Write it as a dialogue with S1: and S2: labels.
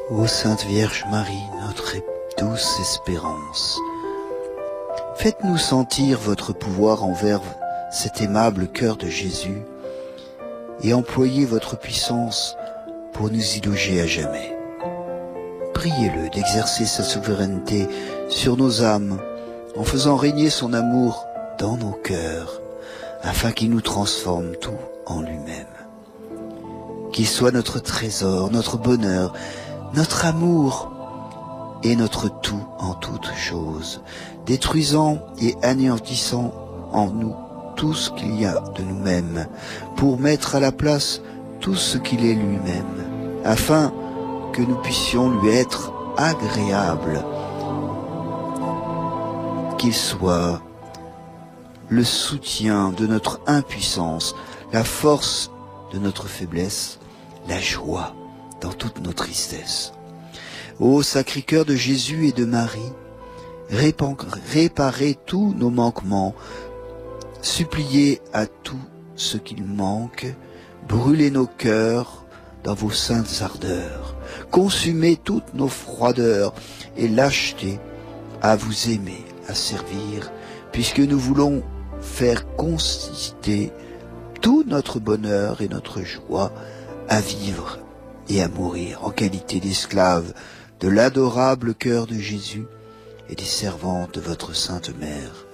S1: Ô Sainte Vierge Marie, notre douce espérance, faites-nous sentir votre pouvoir envers cet aimable cœur de Jésus et employez votre puissance pour nous y loger à jamais. Priez-le d'exercer sa souveraineté sur nos âmes en faisant régner son amour dans nos cœurs afin qu'il nous transforme tout en lui-même. Qu'il soit notre trésor, notre bonheur, notre amour et notre tout en toutes choses, détruisant et anéantissant en nous tout ce qu'il y a de nous-mêmes, pour mettre à la place tout ce qu'il est lui-même, afin que nous puissions lui être agréables, qu'il soit le soutien de notre impuissance, la force de notre faiblesse, la joie dans toutes nos tristesses. Ô Sacré-Cœur de Jésus et de Marie, réparez tous nos manquements, suppliez à tout ce qu'il manque, brûlez nos cœurs dans vos saintes ardeurs, consumez toutes nos froideurs et lâcheté à vous aimer, à servir, puisque nous voulons faire consister tout notre bonheur et notre joie à vivre et à mourir en qualité d'esclaves de l'adorable cœur de Jésus et des servantes de votre Sainte Mère.